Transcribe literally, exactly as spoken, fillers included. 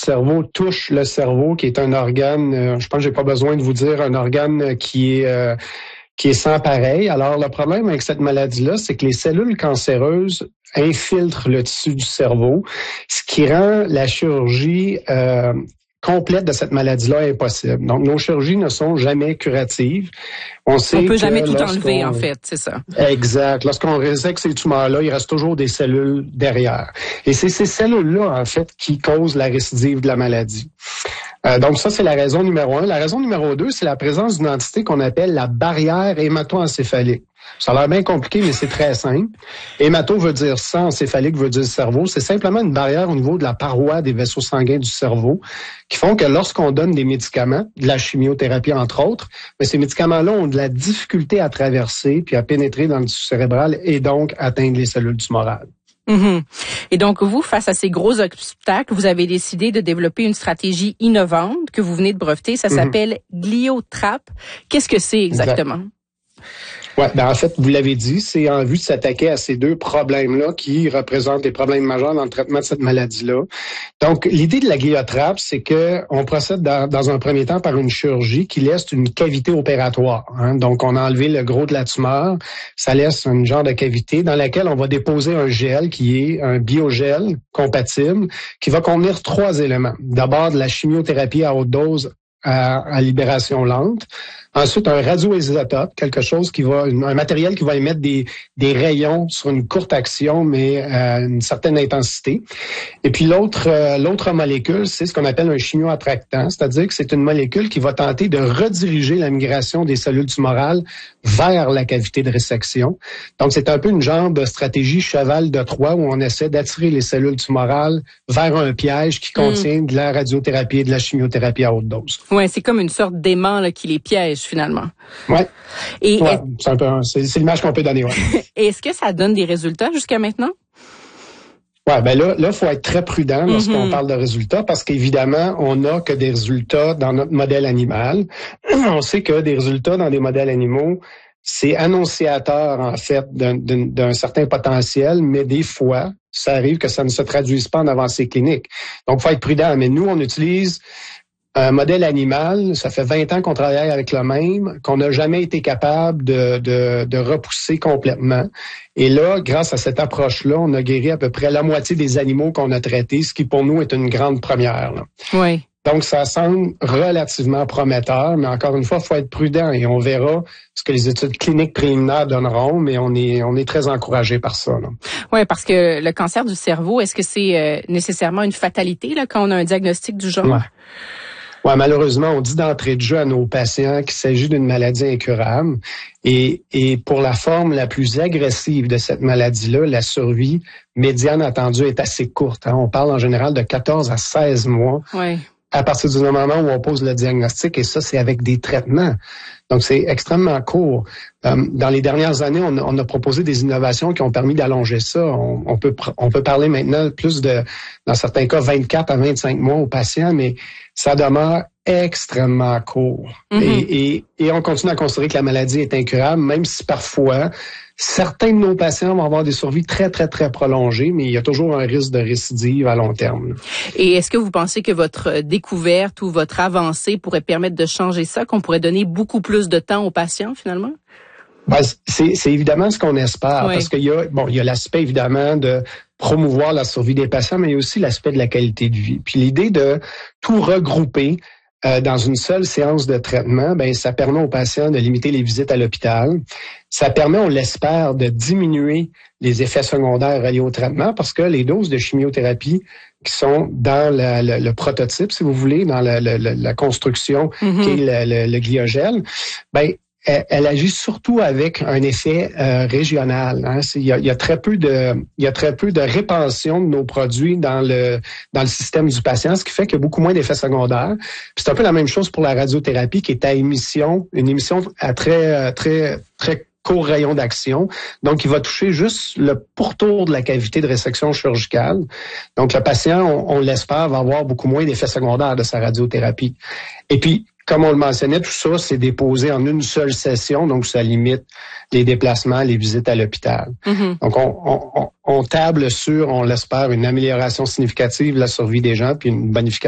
cerveau touche le cerveau, qui est un organe, euh, je pense que j'ai pas besoin de vous dire, un organe qui est euh, qui est sans pareil. Alors, le problème avec cette maladie-là, c'est que les cellules cancéreuses infiltrent le tissu du cerveau, ce qui rend la chirurgie euh, complète de cette maladie-là impossible. Donc, nos chirurgies ne sont jamais curatives. On sait on peut que jamais tout enlever, en fait, c'est ça. Exact. Lorsqu'on résecte ces tumeurs-là, il reste toujours des cellules derrière. Et c'est ces cellules-là, en fait, qui causent la récidive de la maladie. Euh, donc ça, c'est la raison numéro un. La raison numéro deux, c'est la présence d'une entité qu'on appelle la barrière hémato-encéphalique. Ça a l'air bien compliqué, mais c'est très simple. Hémato veut dire sang, encéphalique veut dire cerveau. C'est simplement une barrière au niveau de la paroi des vaisseaux sanguins du cerveau qui font que lorsqu'on donne des médicaments, de la chimiothérapie entre autres, mais ces médicaments-là ont de la difficulté à traverser puis à pénétrer dans le tissu cérébral et donc atteindre les cellules tumorales. Mm-hmm. Et donc, vous, face à ces gros obstacles, vous avez décidé de développer une stratégie innovante que vous venez de breveter. Ça mm-hmm. s'appelle GlioTrap. Qu'est-ce que c'est exactement? Exact. Ouais, ben en fait, vous l'avez dit, c'est en vue de s'attaquer à ces deux problèmes-là qui représentent des problèmes majeurs dans le traitement de cette maladie-là. Donc, l'idée de la GlioTrap, c'est que on procède dans, dans un premier temps par une chirurgie qui laisse une cavité opératoire. Hein. Donc, on a enlevé le gros de la tumeur, ça laisse un genre de cavité dans laquelle on va déposer un gel qui est un biogel compatible qui va contenir trois éléments. D'abord, de la chimiothérapie à haute dose à, à libération lente. Ensuite, un radioisotope, quelque chose qui va, un matériel qui va émettre des, des rayons sur une courte action, mais à une certaine intensité. Et puis l'autre, euh, l'autre molécule, c'est ce qu'on appelle un chimioattractant, c'est-à-dire que c'est une molécule qui va tenter de rediriger la migration des cellules tumorales vers la cavité de résection. Donc, c'est un peu une genre de stratégie cheval de Troie où on essaie d'attirer les cellules tumorales vers un piège qui contient mmh. de la radiothérapie et de la chimiothérapie à haute dose. Ouais, c'est comme une sorte d'aimant là, qui les piège finalement. Ouais. Et ouais, c'est un peu, c'est, c'est l'image qu'on peut donner. Ouais. Est-ce que ça donne des résultats jusqu'à maintenant? Ouais, ben là, là, faut être très prudent lorsqu'on mm-hmm. parle de résultats parce qu'évidemment, on n'a que des résultats dans notre modèle animal. On sait que des résultats dans des modèles animaux, c'est annonciateur en fait d'un, d'un, d'un certain potentiel, mais des fois, ça arrive que ça ne se traduise pas en avancée clinique. Donc, faut être prudent. Mais nous, on utilise un modèle animal, ça fait vingt ans qu'on travaille avec le même, qu'on n'a jamais été capable de, de, de repousser complètement. Et là, grâce à cette approche-là, on a guéri à peu près la moitié des animaux qu'on a traités, ce qui pour nous est une grande première. Là. Oui. Donc, ça semble relativement prometteur, mais encore une fois, il faut être prudent et on verra ce que les études cliniques préliminaires donneront, mais on est on est très encouragé par ça. Oui, parce que le cancer du cerveau, est-ce que c'est euh, nécessairement une fatalité là quand on a un diagnostic du genre? Ouais. Ouais, malheureusement, on dit d'entrée de jeu à nos patients qu'il s'agit d'une maladie incurable. Et, et pour la forme la plus agressive de cette maladie-là, la survie médiane attendue est assez courte. Hein. On parle en général de quatorze à seize mois. Oui. À partir du moment où on pose le diagnostic, et ça, c'est avec des traitements. Donc, c'est extrêmement court. Euh, dans les dernières années, on a, on a proposé des innovations qui ont permis d'allonger ça. On, on peut on peut parler maintenant plus de, dans certains cas, vingt-quatre à vingt-cinq mois aux patients, mais ça demeure extrêmement court. Mm-hmm. Et, et, et on continue à considérer que la maladie est incurable, même si parfois, certains de nos patients vont avoir des survies très, très, très prolongées, mais il y a toujours un risque de récidive à long terme. Et est-ce que vous pensez que votre découverte ou votre avancée pourrait permettre de changer ça, qu'on pourrait donner beaucoup plus de temps aux patients, finalement? Ben, c'est, c'est évidemment ce qu'on espère, oui. Parce qu'il y a, bon, il y a l'aspect, évidemment, de promouvoir la survie des patients, mais il y a aussi l'aspect de la qualité de vie. Puis l'idée de tout regrouper Euh, dans une seule séance de traitement, ben ça permet aux patients de limiter les visites à l'hôpital. Ça permet, on l'espère, de diminuer les effets secondaires reliés au traitement parce que les doses de chimiothérapie qui sont dans la, le, le prototype, si vous voulez, dans la, la, la construction mm-hmm. qui est le, le, le gliogel, ben Elle, elle agit surtout avec un effet euh, régional. Hein. Il y a, il y a très peu de, il y a très peu de répansion de nos produits dans le dans le système du patient, ce qui fait qu'il y a beaucoup moins d'effets secondaires. Puis c'est un peu la même chose pour la radiothérapie qui est à émission, une émission à très très très court rayon d'action. Donc, il va toucher juste le pourtour de la cavité de résection chirurgicale. Donc, le patient, on, on l'espère, va avoir beaucoup moins d'effets secondaires de sa radiothérapie. Et puis, comme on le mentionnait, tout ça, c'est déposé en une seule session, donc ça limite les déplacements, les visites à l'hôpital. Mm-hmm. Donc, on, on, on table sur, on l'espère, une amélioration significative de la survie des gens, puis une bonification